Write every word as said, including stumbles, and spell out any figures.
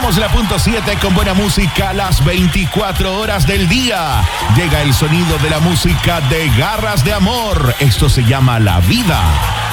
Somos la punto siete con buena música las veinticuatro horas del día. Llega el sonido de la música de Garras de Amor. Esto se llama La Vida.